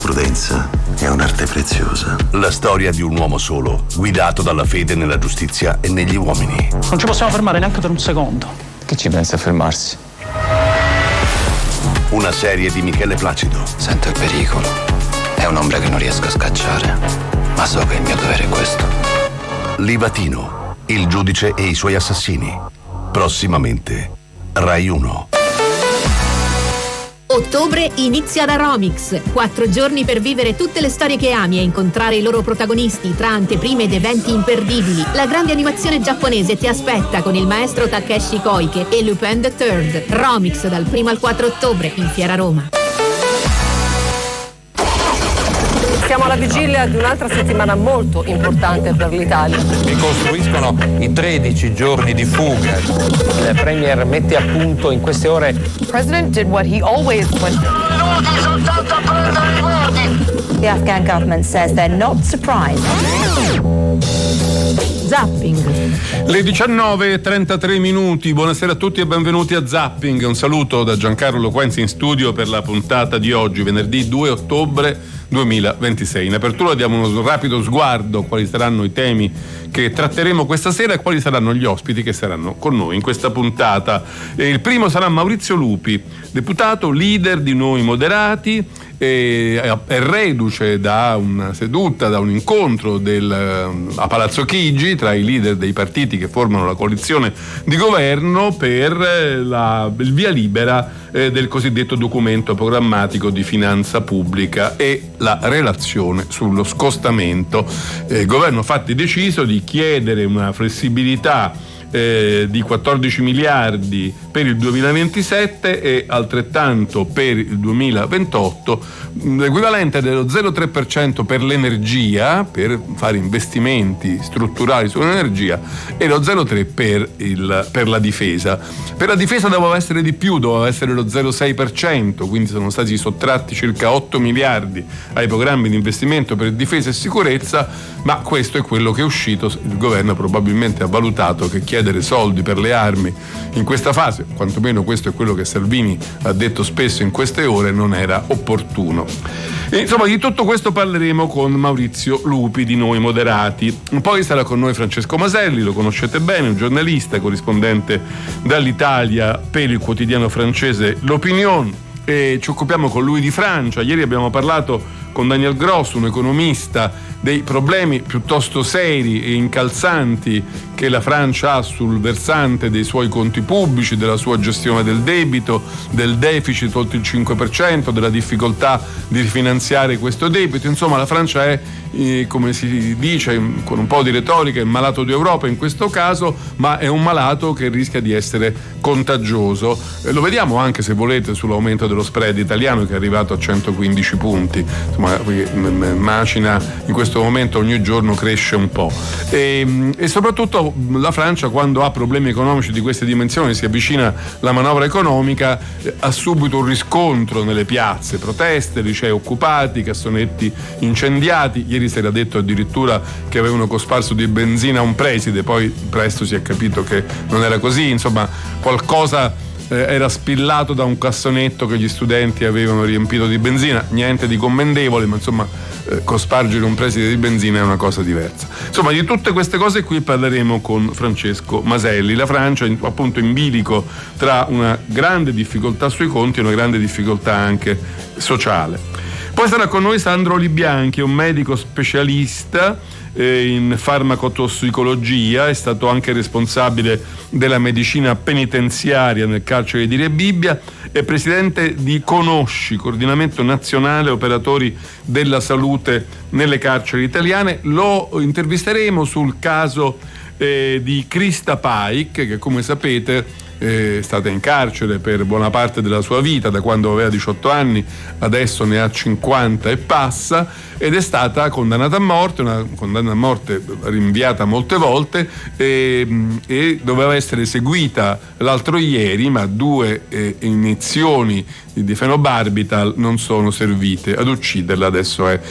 Prudenza è un'arte preziosa. La storia di un uomo solo, guidato dalla fede nella giustizia e negli uomini. Non ci possiamo fermare neanche per un secondo. Chi ci pensa a fermarsi? Una serie di Michele Placido. Sento il pericolo. È un'ombra che non riesco a scacciare, ma so che il mio dovere è questo. Livatino, il giudice e i suoi assassini. Prossimamente, Rai 1. Ottobre inizia da Romix. 4 giorni per vivere tutte le storie che ami e incontrare i loro protagonisti tra anteprime ed eventi imperdibili. La grande animazione giapponese ti aspetta con il maestro Takeshi Koike e Lupin III. Romix dal 1 al 4 ottobre in Fiera Roma. Siamo alla vigilia di un'altra settimana molto importante per l'Italia. Ricostruiscono i 13 giorni di fuga. Il Premier mette a punto in queste ore. The President did what he always would. The Afghan government says they're not surprised. Zapping. Le 19:33. Buonasera a tutti e benvenuti a Zapping. Un saluto da Giancarlo Quenzi in studio per la puntata di oggi, venerdì 2 ottobre 2026. In apertura diamo uno rapido sguardo a quali saranno i temi che tratteremo questa sera e quali saranno gli ospiti che saranno con noi in questa puntata. Il primo sarà Maurizio Lupi, deputato, leader di Noi Moderati, è reduce da una seduta, da un incontro a Palazzo Chigi tra i leader dei partiti che formano la coalizione di governo per il via libera del cosiddetto documento programmatico di finanza pubblica e la relazione sullo scostamento. Il governo infatti ha deciso di chiedere una flessibilità di 14 miliardi per il 2027 e altrettanto per il 2028, l'equivalente dello 0,3% per l'energia, per fare investimenti strutturali sull'energia, e lo 0,3% per la difesa. Per la difesa doveva essere di più, doveva essere lo 0,6%, quindi sono stati sottratti circa 8 miliardi ai programmi di investimento per difesa e sicurezza, ma questo è quello che è uscito. Il governo probabilmente ha valutato che chiedere soldi per le armi in questa fase, quantomeno questo è quello che Salvini ha detto spesso in queste ore, non era opportuno. E, insomma, di tutto questo parleremo con Maurizio Lupi di Noi Moderati. Poi sarà con noi Francesco Maselli, lo conoscete bene, un giornalista, corrispondente dall'Italia per il quotidiano francese L'Opinion, e ci occupiamo con lui di Francia. Ieri abbiamo parlato con Daniel Gross, un economista, dei problemi piuttosto seri e incalzanti che la Francia ha sul versante dei suoi conti pubblici, della sua gestione del debito, del deficit oltre il 5%, della difficoltà di rifinanziare questo debito. Insomma, la Francia è, come si dice con un po' di retorica, il malato d'Europa in questo caso, ma è un malato che rischia di essere contagioso. Lo vediamo anche, se volete, sull'aumento dello spread italiano, che è arrivato a 115 punti. Insomma, macina in questo momento ogni giorno cresce un po', e soprattutto la Francia, quando ha problemi economici di queste dimensioni, si avvicina la manovra economica, ha subito un riscontro nelle piazze, proteste, licei occupati, cassonetti incendiati. Ieri si era detto addirittura che avevano cosparso di benzina un preside, poi presto si è capito che non era così. Insomma, qualcosa era spillato da un cassonetto che gli studenti avevano riempito di benzina, niente di commendevole, ma insomma cospargere un preside di benzina è una cosa diversa. Insomma, di tutte queste cose qui parleremo con Francesco Maselli. La Francia appunto in bilico tra una grande difficoltà sui conti e una grande difficoltà anche sociale. Poi sarà con noi Sandro Libianchi, un medico specialista in farmacotossicologia, è stato anche responsabile della medicina penitenziaria nel carcere di Rebibbia, è presidente di Conosci, coordinamento nazionale operatori della salute nelle carceri italiane. Lo intervisteremo sul caso di Krista Paik, che come sapete è stata in carcere per buona parte della sua vita, da quando aveva 18 anni, adesso ne ha 50 e passa, ed è stata condannata a morte, una condanna a morte rinviata molte volte, e doveva essere eseguita l'altro ieri, ma 2 iniezioni di fenobarbital non sono servite ad ucciderla. Adesso è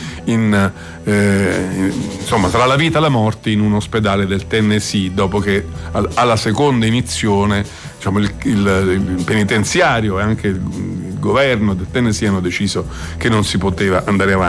insomma tra la vita e la morte in un ospedale del Tennessee, dopo che alla seconda iniezione, diciamo, il penitenziario e anche il governo del Tennessee hanno deciso che non si poteva andare avanti.